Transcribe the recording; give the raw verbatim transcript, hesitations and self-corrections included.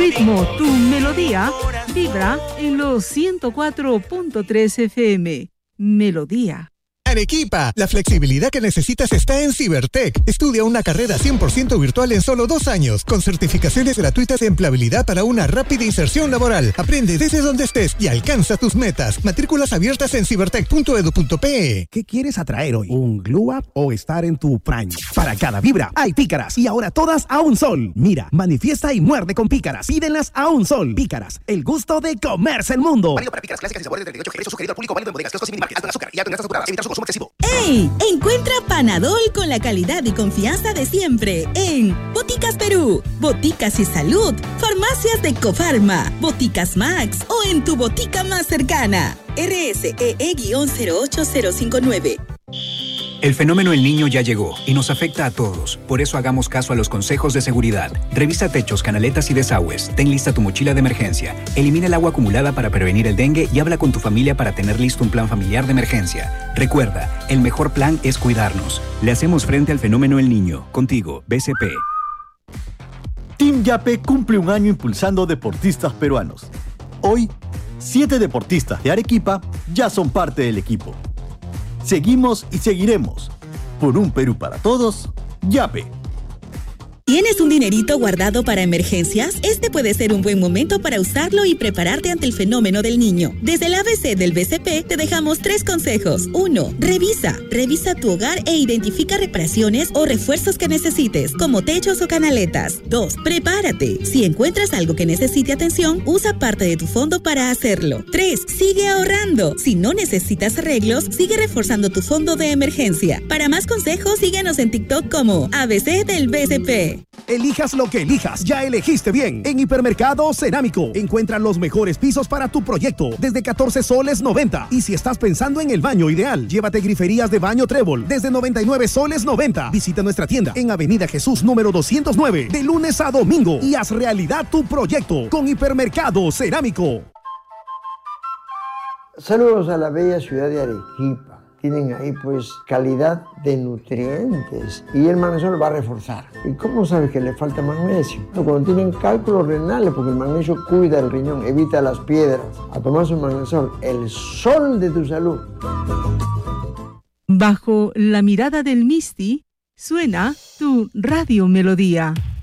ritmo, tu melodía, vibra en los ciento cuatro punto tres F M. Melodía. Arequipa, la flexibilidad que necesitas está en Cibertech. Estudia una carrera cien por ciento virtual en solo dos años, con certificaciones gratuitas de empleabilidad para una rápida inserción laboral. Aprende desde donde estés y alcanza tus metas. Matrículas abiertas en cibertech punto edu punto pe. ¿Qué quieres atraer hoy? ¿Un glow up o estar en tu prime? Para cada vibra hay pícaras y ahora todas a un sol. Mira, manifiesta y muerde con pícaras. Pídenlas a un sol. Pícaras, el gusto de comerse el mundo. Válido para pícaras clásicas y sabores de treinta y ocho G. Sugerido al público, válido en bodegas, kioscos y minimarkets. Alto en azúcar y alto en grasas saturadas. Evitar su consumo excesivo. ¡Ey! Encuentra Panadol con la calidad y confianza de siempre en Boticas Perú, Boticas y Salud, Farmacias de Cofarma, Boticas Max o en tu botica más cercana. R S E E cero ocho cero cinco nueve. El fenómeno El Niño ya llegó y nos afecta a todos. Por eso hagamos caso a los consejos de seguridad. Revisa techos, canaletas y desagües. Ten lista tu mochila de emergencia. Elimina el agua acumulada para prevenir el dengue y habla con tu familia para tener listo un plan familiar de emergencia. Recuerda, el mejor plan es cuidarnos. Le hacemos frente al fenómeno El Niño. Contigo, B C P. Team Yape cumple un año impulsando deportistas peruanos. Hoy, siete deportistas de Arequipa ya son parte del equipo. Seguimos y seguiremos. Por un Perú para todos, Yape. ¿Tienes un dinerito guardado para emergencias? Este puede ser un buen momento para usarlo y prepararte ante el fenómeno del niño. Desde el A B C del B C P te dejamos tres consejos. uno. Revisa. Revisa tu hogar e identifica reparaciones o refuerzos que necesites, como techos o canaletas. dos. Prepárate. Si encuentras algo que necesite atención, usa parte de tu fondo para hacerlo. tres. Sigue ahorrando. Si no necesitas arreglos, sigue reforzando tu fondo de emergencia. Para más consejos, síguenos en TikTok como A B C del B C P. Elijas lo que elijas, ya elegiste bien. En Hipermercado Cerámico encuentran los mejores pisos para tu proyecto desde catorce soles noventa. Y si estás pensando en el baño ideal, llévate griferías de baño Trébol desde noventa y nueve soles noventa. Visita nuestra tienda en Avenida Jesús número doscientos nueve de lunes a domingo y haz realidad tu proyecto con Hipermercado Cerámico. Saludos a la bella ciudad de Arequipa. Tienen ahí pues calidad de nutrientes y el magnesio va a reforzar. ¿Y cómo sabes que le falta magnesio? No, cuando tienen cálculos renales, porque el magnesio cuida el riñón, evita las piedras. A tomar su magnesol, el sol de tu salud. Bajo la mirada del Misti, suena tu Radio Melodía.